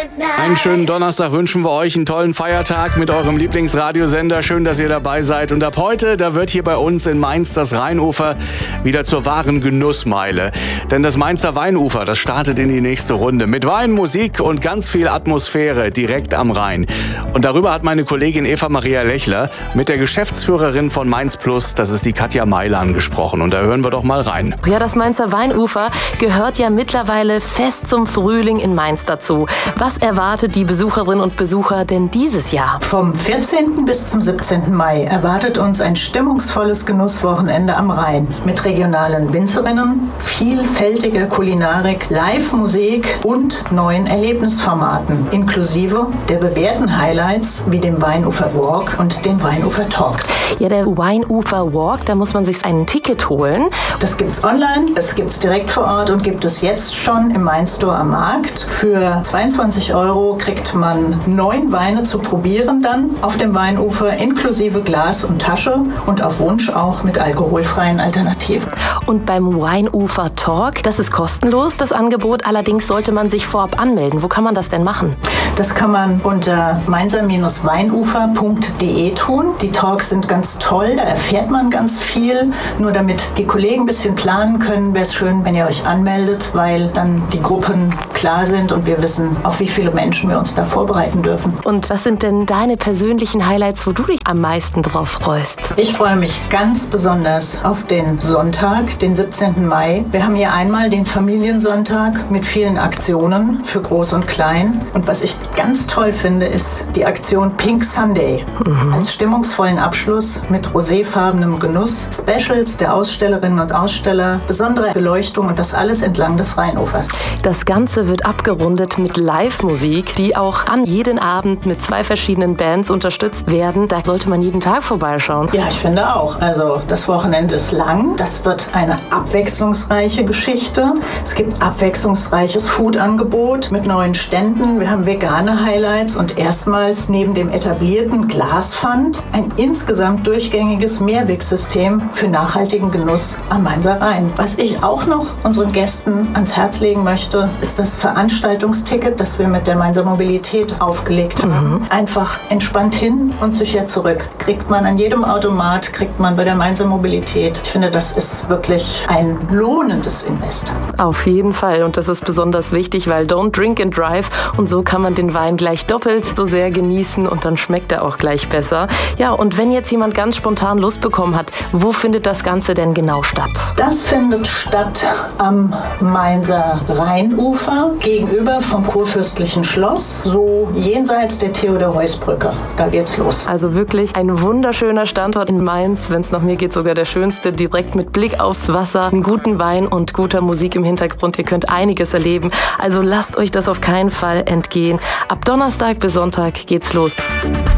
Einen schönen Donnerstag wünschen wir euch, einen tollen Feiertag mit eurem Lieblingsradiosender. Schön, dass ihr dabei seid. Und ab heute, da wird hier bei uns in Mainz das Rheinufer wieder zur wahren Genussmeile. Denn das Mainzer Weinufer, das startet in die nächste Runde. Mit Wein, Musik und ganz viel Atmosphäre direkt am Rhein. Und darüber hat meine Kollegin Eva-Maria Lechler mit der Geschäftsführerin von Mainz Plus, das ist die Katja Meilan, gesprochen. Und da hören wir doch mal rein. Ja, das Mainzer Weinufer gehört ja mittlerweile fest zum Frühling in Mainz dazu. Was erwartet die Besucherinnen und Besucher denn dieses Jahr? Vom 14. bis zum 17. Mai erwartet uns ein stimmungsvolles Genusswochenende am Rhein mit regionalen Winzerinnen, vielfältiger Kulinarik, Live-Musik und neuen Erlebnisformaten, inklusive der bewährten Highlights wie dem Weinufer Walk und den Weinufer Talks. Ja, der Weinufer Walk, da muss man sich ein Ticket holen. Das gibt's online, es gibt's direkt vor Ort und gibt es jetzt schon im Mainz Store am Markt. Für 22 € kriegt man 9 Weine zu probieren dann auf dem Weinufer, inklusive Glas und Tasche und auf Wunsch auch mit alkoholfreien Alternativen. Und beim Weinufer Talk, das ist kostenlos, das Angebot. Allerdings sollte man sich vorab anmelden. Wo kann man das denn machen? Das kann man unter mainzer-weinufer.de tun. Die Talks sind ganz toll, da erfährt man ganz viel. Nur damit die Kollegen ein bisschen planen können, wäre es schön, wenn ihr euch anmeldet, weil dann die Gruppen klar sind und wir wissen, auf wie viele Menschen wir uns da vorbereiten dürfen. Und was sind denn deine persönlichen Highlights, wo du dich am meisten drauf freust? Ich freue mich ganz besonders auf den Sonntag, den 17. Mai. Wir haben hier einmal den Familiensonntag mit vielen Aktionen für Groß und Klein. Und was ich ganz toll finde, ist die Aktion Pink Sunday. Als stimmungsvollen Abschluss mit roséfarbenem Genuss, Specials der Ausstellerinnen und Aussteller, besondere Beleuchtung und das alles entlang des Rheinufers. Das Ganze wird abgerundet mit Live-Musik, die auch an jeden Abend mit 2 verschiedenen Bands unterstützt werden. Da sollte man jeden Tag vorbeischauen. Ja, ich finde auch. Also das Wochenende ist lang. Das wird eine abwechslungsreiche Geschichte. Es gibt abwechslungsreiches Food-Angebot mit neuen Ständen. Wir haben vegane Highlights und erstmals neben dem etablierten Glaspfand ein insgesamt durchgängiges Mehrwegsystem für nachhaltigen Genuss am Mainzer Rhein. Was ich auch noch unseren Gästen ans Herz legen möchte, ist das Veranstaltungsticket, das wir mit der Mainzer Mobilität aufgelegt haben. Einfach entspannt hin und sicher zurück. Kriegt man an jedem Automat, kriegt man bei der Mainzer Mobilität. Ich finde, das ist wirklich ein lohnendes Invest. Auf jeden Fall. Und das ist besonders wichtig, weil don't drink and drive. Und so kann man den Wein gleich doppelt so sehr genießen und dann schmeckt er auch gleich besser. Ja, und wenn jetzt jemand ganz spontan Lust bekommen hat, wo findet das Ganze denn genau statt? Das findet statt am Mainzer Rheinufer gegenüber vom Kurfürstlichen Schloss, so jenseits der Theodor-Heuss-Brücke. Da geht's los. Also wirklich ein wunderschöner Standort in Mainz. Wenn es nach mir geht, sogar der schönste, direkt mit Blick aufs Wasser, einen guten Wein und guter Musik im Hintergrund. Ihr könnt einiges erleben. Also lasst euch das auf keinen Fall entgehen. Ab Donnerstag bis Sonntag geht's los.